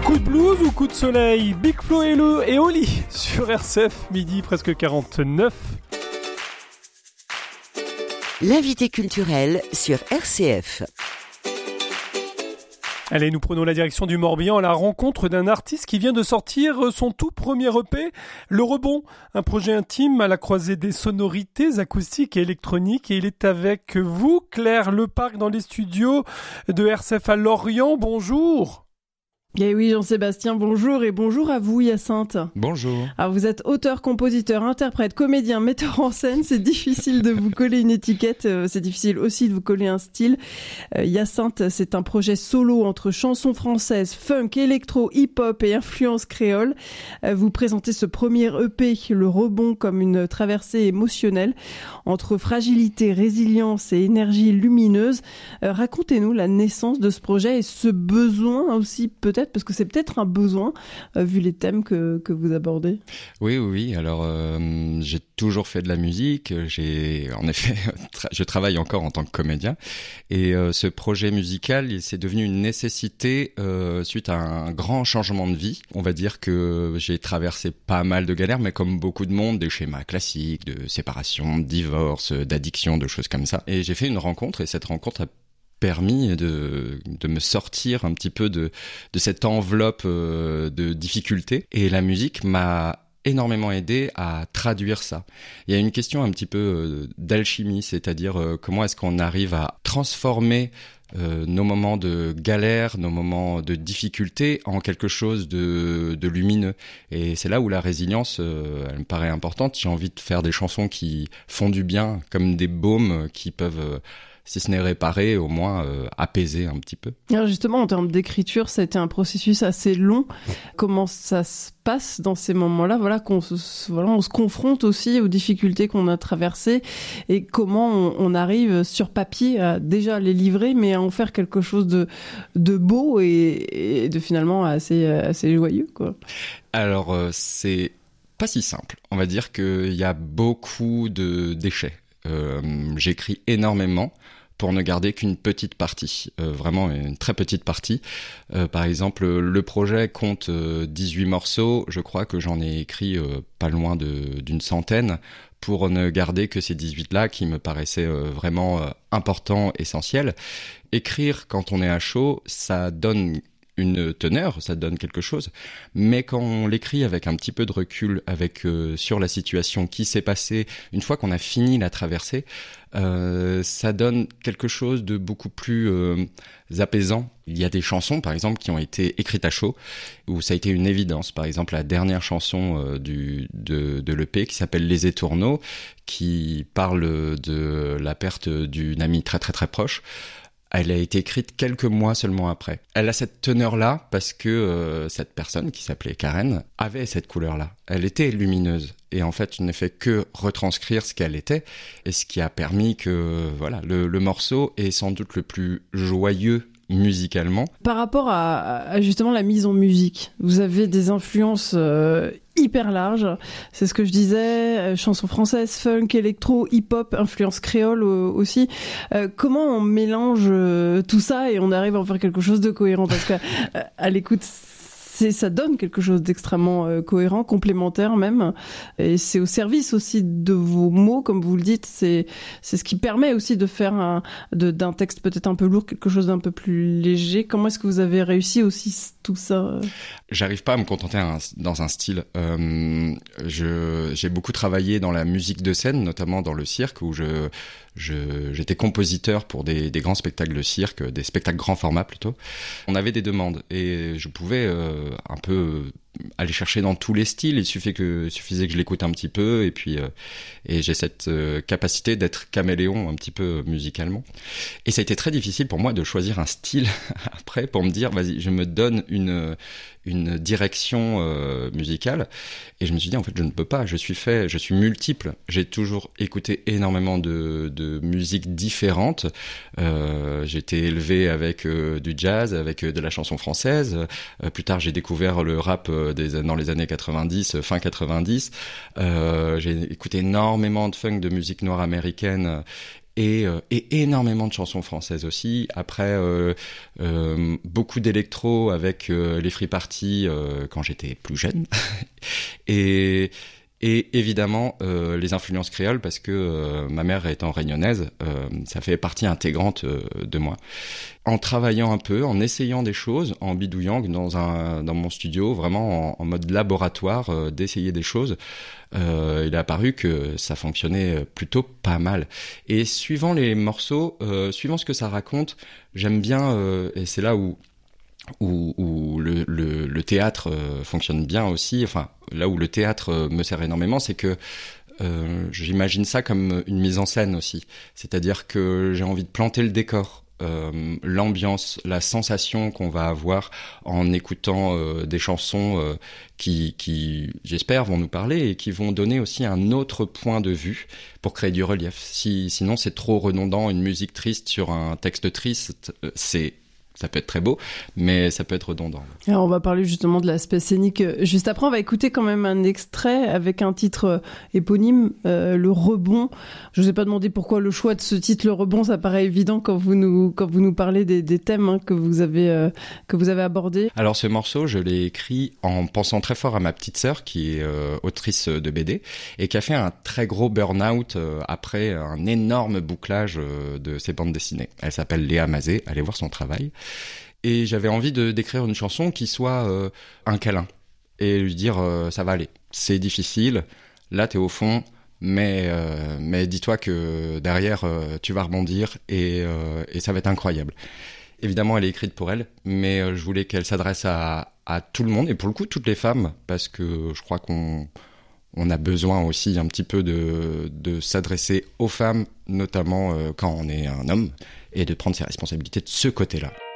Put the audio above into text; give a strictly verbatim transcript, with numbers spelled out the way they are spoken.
Coup de blues ou coup de soleil? Big Flo et, le, et Oli sur R C F, midi presque quarante-neuf. L'invité culturel sur R C F. Allez, nous prenons la direction du Morbihan à la rencontre d'un artiste qui vient de sortir son tout premier E P, Le Rebond, un projet intime à la croisée des sonorités acoustiques et électroniques. Et il est avec vous, Claire Leparc, dans les studios de R C F à Lorient. Bonjour. Eh oui, Jean-Sébastien, bonjour et bonjour à vous, Hyacinthe. Bonjour. Alors, vous êtes auteur, compositeur, interprète, comédien, metteur en scène. C'est difficile de vous coller une étiquette. Euh, c'est difficile aussi de vous coller un style. Euh, Hyacinthe, c'est un projet solo entre chansons françaises, funk, électro, hip-hop et influence créole. Euh, vous présentez ce premier E P, Le Rebond, comme une traversée émotionnelle entre fragilité, résilience et énergie lumineuse. Euh, racontez-nous la naissance de ce projet et ce besoin aussi, peut-être, parce que c'est peut-être un besoin, euh, vu les thèmes que, que vous abordez. Oui, oui, oui. Alors, euh, j'ai toujours fait de la musique. J'ai, en effet, tra- je travaille encore en tant que comédien. Et euh, ce projet musical, il, c'est devenu une nécessité euh, suite à un grand changement de vie. On va dire que j'ai traversé pas mal de galères, mais comme beaucoup de monde, des schémas classiques de séparation, de divorce, d'addiction, de choses comme ça. Et j'ai fait une rencontre, et cette rencontre a permis de, de me sortir un petit peu de, de cette enveloppe euh, de difficultés. Et la musique m'a énormément aidé à traduire ça. Il y a une question un petit peu euh, d'alchimie, c'est-à-dire euh, comment est-ce qu'on arrive à transformer euh, nos moments de galère, nos moments de difficulté en quelque chose de, de lumineux. Et c'est là où la résilience, euh, elle me paraît importante. J'ai envie de faire des chansons qui font du bien, comme des baumes qui peuvent... Euh, si ce n'est réparé, au moins euh, apaiser un petit peu. Alors justement, en termes d'écriture, ça a été un processus assez long. Comment ça se passe dans ces moments-là, voilà, qu'on se, voilà, on se confronte aussi aux difficultés qu'on a traversées et comment on, on arrive sur papier à déjà les livrer, mais à en faire quelque chose de, de beau et, et de finalement assez, assez joyeux, quoi. Alors, euh, c'est pas si simple. On va dire qu'il y a beaucoup de déchets. Euh, j'écris énormément pour ne garder qu'une petite partie, euh, vraiment une très petite partie. Euh, par exemple, le projet compte euh, dix-huit morceaux, je crois que j'en ai écrit euh, pas loin de, d'une centaine, pour ne garder que ces dix-huit-là qui me paraissaient euh, vraiment euh, importants, essentiels. Écrire quand on est à chaud, ça donne une teneur, ça donne quelque chose, mais quand on l'écrit avec un petit peu de recul, avec euh, sur la situation qui s'est passée, une fois qu'on a fini la traversée, euh, ça donne quelque chose de beaucoup plus euh, apaisant. Il y a des chansons, par exemple, qui ont été écrites à chaud, où ça a été une évidence. Par exemple, la dernière chanson euh, du, de, de l'E P qui s'appelle Les Étourneaux, qui parle de la perte d'une amie très très très proche. Elle a été écrite quelques mois seulement après. Elle a cette teneur-là parce que euh, cette personne, qui s'appelait Karen, avait cette couleur-là. Elle était lumineuse. Et en fait, je n'ai fait que retranscrire ce qu'elle était. Et ce qui a permis que voilà, le, le morceau est sans doute le plus joyeux musicalement. Par rapport à, à justement la mise en musique, vous avez des influences euh, hyper larges, c'est ce que je disais, euh, chansons françaises, funk, électro, hip-hop, influence créole euh, aussi. Euh, comment on mélange euh, tout ça et on arrive à en faire quelque chose de cohérent? Parce qu'à à l'écoute, c'est, ça donne quelque chose d'extrêmement euh, cohérent, complémentaire même, et c'est au service aussi de vos mots, comme vous le dites. C'est c'est ce qui permet aussi de faire un, de, d'un texte peut-être un peu lourd, quelque chose d'un peu plus léger. Comment est-ce que vous avez réussi aussi tout ça? J'arrive pas à me contenter un, dans un style. Euh, je, j'ai beaucoup travaillé dans la musique de scène, notamment dans le cirque, où je, je, j'étais compositeur pour des, des grands spectacles de cirque, des spectacles grand format plutôt. On avait des demandes et je pouvais euh, un peu aller chercher dans tous les styles. Il suffisait que, suffisait que je l'écoute un petit peu et puis euh, et j'ai cette euh, capacité d'être caméléon un petit peu musicalement. Et ça a été très difficile pour moi de choisir un style après pour me dire vas-y, je me donne une une direction euh, musicale. Et je me suis dit, en fait, je ne peux pas. Je suis fait, je suis multiple. J'ai toujours écouté énormément de, de musiques différentes. Euh, j'ai été élevé avec euh, du jazz, avec euh, de la chanson française. Euh, plus tard, j'ai découvert le rap euh, des, dans les années quatre-vingt-dix, fin quatre-vingt-dix. Euh, j'ai écouté énormément de funk, de musique noire américaine. et, euh, et énormément de chansons françaises aussi. Après, euh, euh, beaucoup d'électro avec euh, les free parties euh, quand j'étais plus jeune. et... Et évidemment, euh, les influences créoles, parce que euh, ma mère étant réunionnaise, euh, ça fait partie intégrante euh, de moi. En travaillant un peu, en essayant des choses, en bidouillant dans, un, dans mon studio, vraiment en, en mode laboratoire, euh, d'essayer des choses, euh, il est apparu que ça fonctionnait plutôt pas mal. Et suivant les morceaux, euh, suivant ce que ça raconte, j'aime bien, euh, et c'est là où... où, où le, le, le théâtre euh, fonctionne bien aussi, enfin là où le théâtre euh, me sert énormément, c'est que euh, j'imagine ça comme une mise en scène aussi, c'est-à-dire que j'ai envie de planter le décor, euh, l'ambiance, la sensation qu'on va avoir en écoutant euh, des chansons euh, qui, qui, j'espère, vont nous parler et qui vont donner aussi un autre point de vue pour créer du relief. Si, sinon c'est trop redondant, une musique triste sur un texte triste, c'est ça peut être très beau, mais ça peut être redondant. Alors on va parler justement de l'aspect scénique juste après. On va écouter quand même un extrait avec un titre éponyme, euh, Le Rebond. Je vous ai pas demandé pourquoi le choix de ce titre, Le Rebond, ça paraît évident quand vous nous, quand vous nous parlez des, des thèmes hein, que, vous avez, euh, que vous avez abordés. Alors ce morceau, je l'ai écrit en pensant très fort à ma petite sœur qui est euh, autrice de B D et qui a fait un très gros burn-out euh, après un énorme bouclage euh, de ses bandes dessinées. Elle s'appelle Léa Mazet, allez voir son travail. Et j'avais envie de d'écrire une chanson qui soit euh, un câlin et lui dire euh, ça va aller, c'est difficile, là t'es au fond, mais euh, mais dis-toi que derrière euh, tu vas rebondir et euh, et ça va être incroyable. Évidemment, elle est écrite pour elle, mais euh, je voulais qu'elle s'adresse à à tout le monde et pour le coup toutes les femmes parce que je crois qu'on on a besoin aussi un petit peu de de s'adresser aux femmes, notamment euh, quand on est un homme, et de prendre ses responsabilités de ce côté-là.